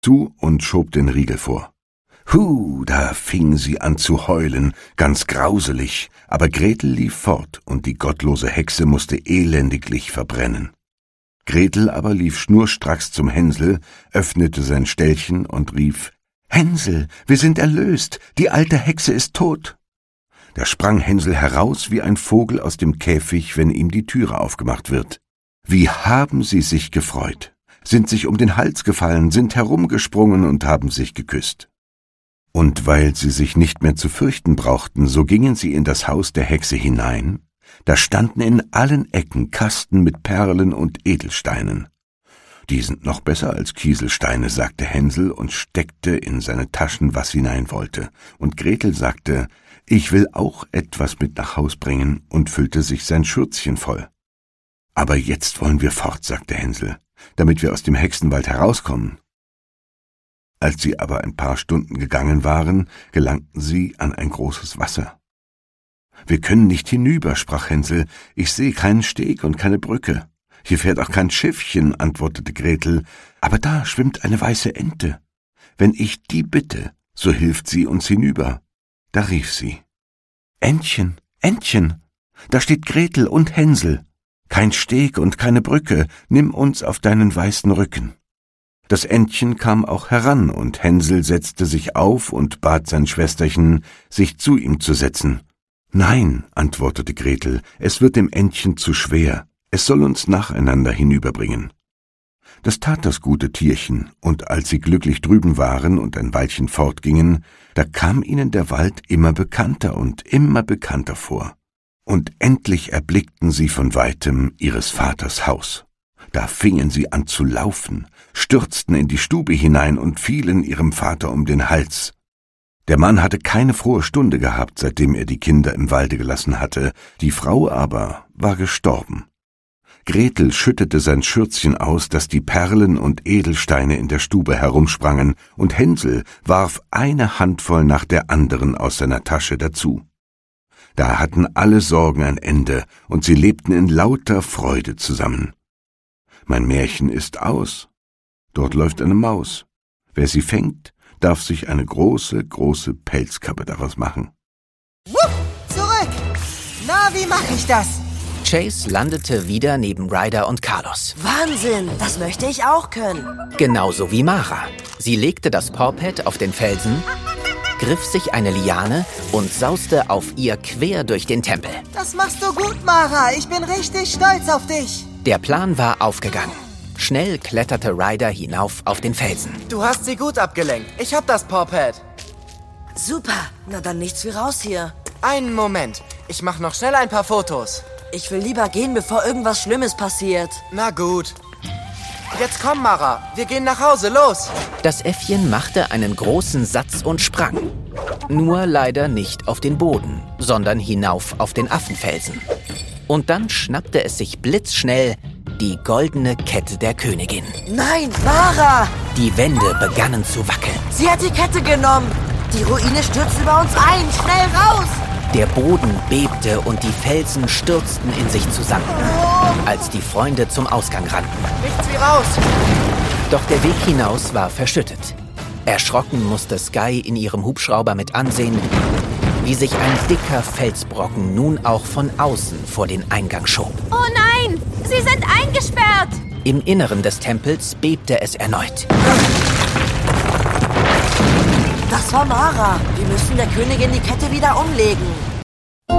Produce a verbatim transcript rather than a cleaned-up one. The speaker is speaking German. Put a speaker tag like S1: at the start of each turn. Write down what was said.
S1: zu und schob den Riegel vor. Hu, da fing sie an zu heulen, ganz grauselig, aber Gretel lief fort, und die gottlose Hexe musste elendiglich verbrennen. Gretel aber lief schnurstracks zum Hänsel, öffnete sein Ställchen und rief: »Hänsel, wir sind erlöst, die alte Hexe ist tot!« Da sprang Hänsel heraus wie ein Vogel aus dem Käfig, wenn ihm die Türe aufgemacht wird. Wie haben sie sich gefreut, sind sich um den Hals gefallen, sind herumgesprungen und haben sich geküsst. Und weil sie sich nicht mehr zu fürchten brauchten, so gingen sie in das Haus der Hexe hinein. Da standen in allen Ecken Kasten mit Perlen und Edelsteinen. »Die sind noch besser als Kieselsteine«, sagte Hänsel und steckte in seine Taschen, was hinein wollte. Und Gretel sagte: »Ich will auch etwas mit nach Haus bringen«, und füllte sich sein Schürzchen voll. »Aber jetzt wollen wir fort«, sagte Hänsel, »damit wir aus dem Hexenwald herauskommen.« Als sie aber ein paar Stunden gegangen waren, gelangten sie an ein großes Wasser. »Wir können nicht hinüber«, sprach Hänsel, »ich sehe keinen Steg und keine Brücke. Hier fährt auch kein Schiffchen«, antwortete Gretel, »aber da schwimmt eine weiße Ente. Wenn ich die bitte, so hilft sie uns hinüber.« Da rief sie: »Entchen, Entchen, da steht Gretel und Hänsel. Kein Steg und keine Brücke, nimm uns auf deinen weißen Rücken.« Das Entchen kam auch heran, und Hänsel setzte sich auf und bat sein Schwesterchen, sich zu ihm zu setzen. »Nein«, antwortete Gretel, »es wird dem Entchen zu schwer. Es soll uns nacheinander hinüberbringen.« Das tat das gute Tierchen, und als sie glücklich drüben waren und ein Weilchen fortgingen, da kam ihnen der Wald immer bekannter und immer bekannter vor. Und endlich erblickten sie von weitem ihres Vaters Haus. Da fingen sie an zu laufen, stürzten in die Stube hinein und fielen ihrem Vater um den Hals. Der Mann hatte keine frohe Stunde gehabt, seitdem er die Kinder im Walde gelassen hatte, die Frau aber war gestorben. Gretel schüttete sein Schürzchen aus, daß die Perlen und Edelsteine in der Stube herumsprangen, und Hänsel warf eine Handvoll nach der anderen aus seiner Tasche dazu. Da hatten alle Sorgen ein Ende, und sie lebten in lauter Freude zusammen. Mein Märchen ist aus. Dort läuft eine Maus. Wer sie fängt, darf sich eine große, große Pelzkappe daraus machen.
S2: Wupp, zurück! Na, wie mache ich das?
S3: Chase landete wieder neben Ryder und Carlos.
S4: Wahnsinn, das möchte ich auch können.
S3: Genauso wie Mara. Sie legte das Pawpad auf den Felsen, griff sich eine Liane und sauste auf ihr quer durch den Tempel.
S2: Das machst du gut, Mara. Ich bin richtig stolz auf dich.
S3: Der Plan war aufgegangen. Schnell kletterte Ryder hinauf auf den Felsen.
S5: Du hast sie gut abgelenkt. Ich hab das Pawpad.
S4: Super, na dann nichts wie raus hier.
S5: Einen Moment. Ich mach noch schnell ein paar Fotos.
S4: Ich will lieber gehen, bevor irgendwas Schlimmes passiert.
S5: Na gut. Jetzt komm, Mara. Wir gehen nach Hause. Los!
S3: Das Äffchen machte einen großen Satz und sprang. Nur leider nicht auf den Boden, sondern hinauf auf den Affenfelsen. Und dann schnappte es sich blitzschnell die goldene Kette der Königin.
S4: Nein, Mara!
S3: Die Wände begannen zu wackeln.
S4: Sie hat die Kette genommen. Die Ruine stürzt über uns ein. Schnell raus!
S3: Der Boden bebte und die Felsen stürzten in sich zusammen, als die Freunde zum Ausgang rannten.
S5: Nichts wie raus!
S3: Doch der Weg hinaus war verschüttet. Erschrocken musste Sky in ihrem Hubschrauber mit ansehen, wie sich ein dicker Felsbrocken nun auch von außen vor den Eingang schob.
S6: Oh nein, sie sind eingesperrt!
S3: Im Inneren des Tempels bebte es erneut.
S4: Das war Mara. Wir müssen der Königin die Kette wieder umlegen.